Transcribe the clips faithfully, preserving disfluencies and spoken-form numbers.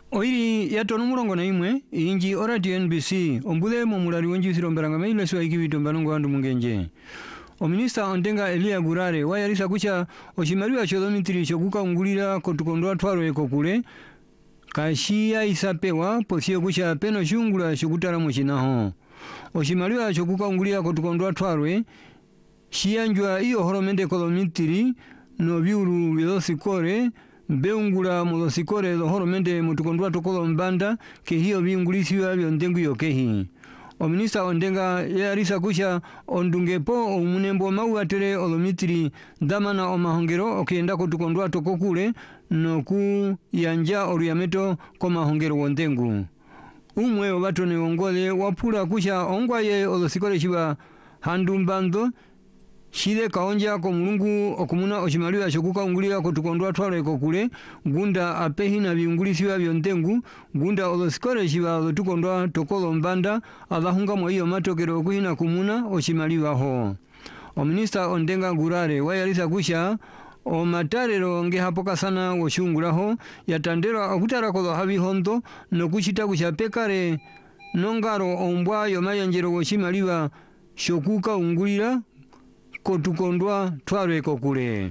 Oiri yato numurongo na imwe inji orati N B C ombule mu mulali wenji siromberanga maile swa ikibito mbanongo andu mungenje. O Minister Ondenga Elia Gurare wayarisa kucha oshimaliwa chodomitiri chokuka ungulira kotukondwa twaro eko kule kashia isapewa posio kucha peno shungula shukutara mochinaho. Oshimaliwa chokuka ungulira kotukondwa twaro shianjwa iyo horomende kolomitiri no biuru bilosikore beungula mulosikore do horomende mutukondwa tokolo mbanda ke hiyo biungulisiwa byondengu yokehi. O Minister Ondenga yarisa kusha ondungepo omunembo mauatere olomitiri damana omahongero okienda kotukondwa tokokule no ku yanja oriameto komahongero wondengu. Umwe obatone ongole wapura kusha ongwaye olosikore shiba handumbando shide kaonja ko mulungu okumuna oshimaliwa shokuka ungulira kotukondwa twalo eko kule gunda apehi na biungulisiwa byondengu gunda olosikore shiba lotukondwa tokolo mbanda abahunga mo iyo matokero kuhina kumuna oshimaliwa ho. O Minister Ondenga Gurare wayarisa kusha o matarero nge hapoka sana woshungulaho yatandera okutara kolo habi hondo no kushita kusha pekare nongaro ombwa yo mayanjero woshimaliwa shokuka ungulira kotukondwa twaro eko kule.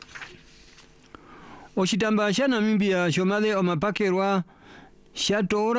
Oshitamba sha Namibia shomale omapakerwa shatora